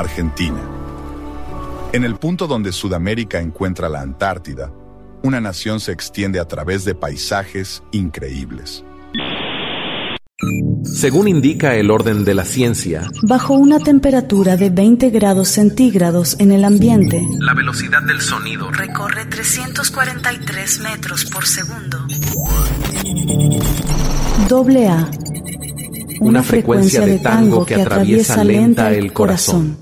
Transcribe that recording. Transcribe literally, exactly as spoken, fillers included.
Argentina. En el punto donde Sudamérica encuentra la Antártida, una nación se extiende a través de paisajes increíbles. Según indica el orden de la ciencia, bajo una temperatura de veinte grados centígrados en el ambiente, la velocidad del sonido recorre trescientos cuarenta y tres metros por segundo. Doble A. Una, una frecuencia de tango que atraviesa lenta el corazón.